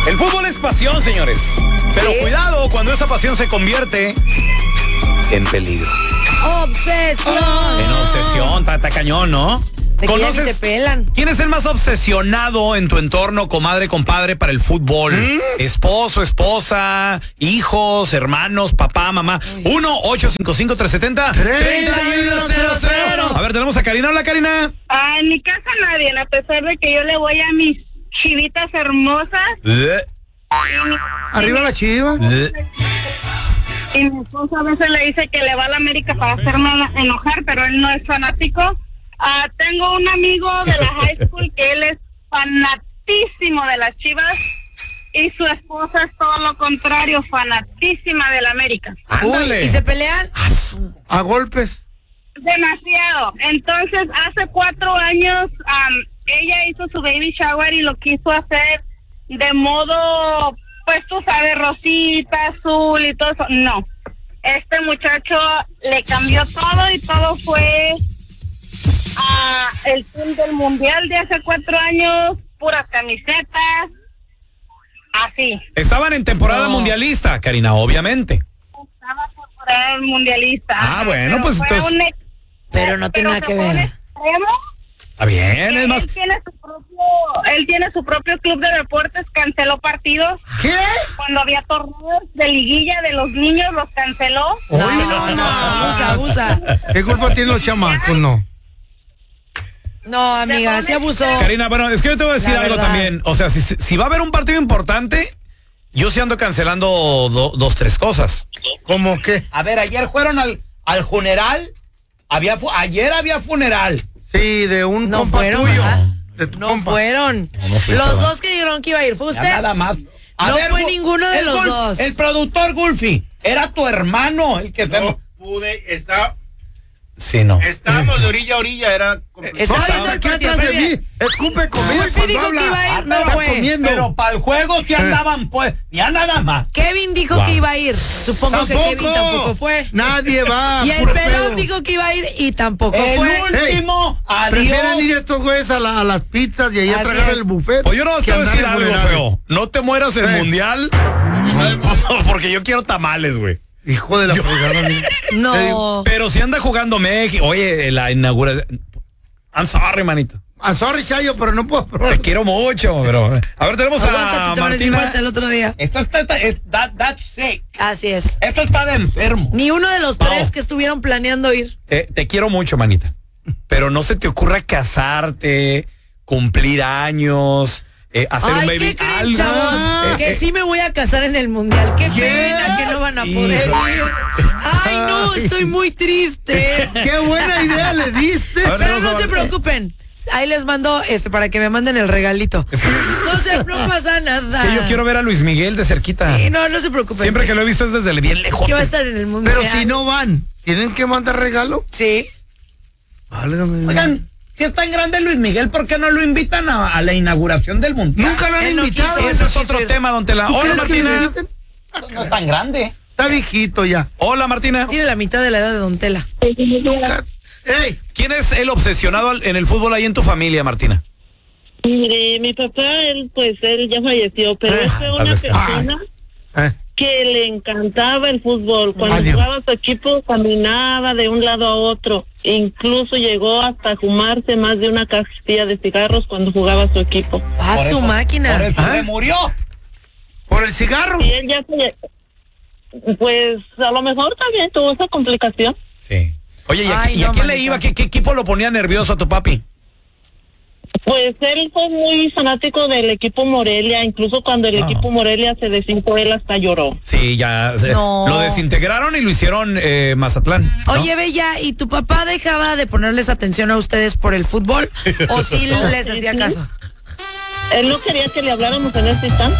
El fútbol es pasión, señores. Pero ¿Sí? cuidado cuando esa pasión se convierte en peligro. Obsesión. En obsesión, está cañón, ¿no? Te quieren y te pelan. ¿Quién es el más obsesionado en tu entorno, comadre, compadre, para el fútbol? Esposo, esposa, hijos, hermanos, papá, mamá. 1-855-370-3100. A ver, tenemos a Karina. Hola, Karina. En mi casa nadie, a pesar de que yo le voy a mis chivitas hermosas. Arriba la chiva. Y mi esposo a veces le dice que le va a la América para hacerme enojar, pero él no es fanático. Tengo un amigo de la high school que él es fanatísimo de las Chivas y su esposa es todo lo contrario, fanatísima de la América. Ándale. ¿Y se pelean? A golpes. Demasiado. Entonces, hace 4 años, ella hizo su baby shower y lo quiso hacer de modo, pues tú sabes, rosita, azul y todo eso. No. Este muchacho le cambió todo y todo fue el team del mundial de hace 4 años, puras camisetas, así. Estaban en temporada mundialista, Karina, obviamente. Estaba temporada mundialista. Bueno, pero pues fue entonces... Pero no tiene nada que ver. Extremo. Está bien, es más... Él tiene su propio club de deportes, canceló partidos. ¿Qué? Cuando había torneos de liguilla de los niños, los canceló. Abusa. ¿Qué culpa tienen los chamacos? No. No, amiga, sí abusó. Karina, bueno, es que yo te voy a decir La algo verdad. también. O sea, si va a haber un partido importante, yo sí ando cancelando 2-3 cosas. ¿Cómo qué? A ver, ayer fueron al funeral. Ayer había funeral. Sí, de un No compa fueron, tuyo. ¿verdad? De tu No compa. fueron. No fui, Los perdón. dos que dijeron que iba a ir, ¿fue Ya usted? nada más. No fue ninguno de los dos. El productor Gulfi, era tu hermano el que No pude, Sí, no. estábamos de orilla a orilla, era complicado. Estaba viendo No, el ¿qué partido atrás de previo. mí? Escupe comida Wolfie cuando dijo habla. que iba a ir, no Está fue. comiendo. Pero para el juego sí andaban, pues, ya nada más. Kevin dijo que iba a ir. Supongo que Kevin tampoco fue. Nadie va. Y el puro pelón pedo. dijo que iba a ir y tampoco El fue. último, Prefieren adiós. ir estos güeyes a las pizzas y ahí a Así tragar es. el buffet. Pues yo no que te voy a andar decir en algo funerales. feo. No te mueras en Sí. mundial. Porque yo quiero tamales, güey. Hijo de la fregada. amigo. No. Pero si anda jugando México. Oye, la inauguración. I'm sorry, manito. Sorry, Chayo, pero no puedo probar. Te quiero mucho, pero. A ver, tenemos Aguántate, a te van a decir Martina. Marta el otro día. Esto está that's sick. Así es. Esto está de enfermo. Ni uno de los Vamos. 3 que estuvieron planeando ir. Te quiero mucho, manita. Pero no se te ocurra casarte, cumplir años, hacer un Ay, baby. ¿qué creen, Algo. chavos? Que sí me voy a casar en el mundial. Qué pena que no van a poder Hijo. ir. Ay, no, estoy muy triste. Qué buena idea le diste. A ver, Pero vamos a no se ver. preocupen. Ahí les mando para que me manden el regalito. No pasa nada. Que yo quiero ver a Luis Miguel de cerquita. Sí, no se preocupen. Siempre que lo he visto es desde bien lejos. que va a estar en el mundial. Pero si no van, ¿tienen que mandar regalo? Sí. Válgame. Oigan, si es tan grande Luis Miguel, ¿por qué no lo invitan a la inauguración del mundial? Nunca lo han Él no invitado. quiso, Ese es no otro ir. tema, don Tela. ¿Tú Hola, crees que lo Martina. inviten? No es tan grande. Está viejito ya. Hola, Martina. Tiene la mitad de la edad de Don Tela. Nunca. ¡Ey! ¿Quién es el obsesionado en el fútbol ahí en tu familia, Martina? Mire, mi papá, él ya falleció, pero él fue una paz descanse. persona Eh, que le encantaba el fútbol. Cuando Adiós. jugaba su equipo, caminaba de un lado a otro. Incluso llegó hasta fumarse más de una cajetilla de cigarros cuando jugaba su equipo. Ah, Por su eso- máquina. Por eso ¿Ah? se murió. ¿Por el cigarro? Y él ya pues a lo mejor también tuvo esa complicación. Sí. Oye, Ay, ¿y a no, quién le manita. iba? ¿Qué equipo lo ponía nervioso a tu papi? Pues él fue muy fanático del equipo Morelia, incluso cuando el equipo Morelia se deshizo, él hasta lloró. Sí, ya. No. Lo desintegraron y lo hicieron Mazatlán. ¿no? Oye, Bella, ¿y tu papá dejaba de ponerles atención a ustedes por el fútbol? ¿O sí les hacía caso? Él no quería que le habláramos en este instante.